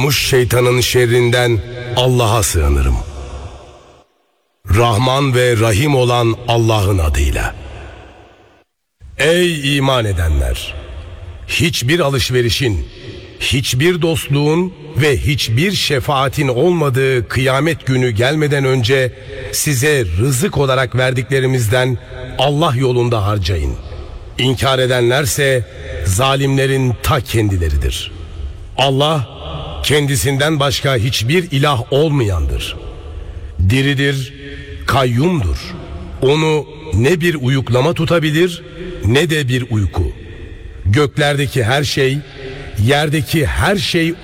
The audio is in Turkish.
Şeytanın şerrinden Allah'a sığınırım. Rahman ve Rahim olan Allah'ın adıyla. Ey iman edenler! Hiçbir alışverişin, hiçbir dostluğun ve hiçbir şefaatin olmadığı kıyamet günü gelmeden önce size rızık olarak verdiklerimizden Allah yolunda harcayın. İnkar edenlerse zalimlerin ta kendileridir. Allah kendisinden başka hiçbir ilah olmayandır. Diridir, kayyumdur. Onu ne bir uyuklama tutabilir ne de bir uyku. Göklerdeki her şey, yerdeki her şey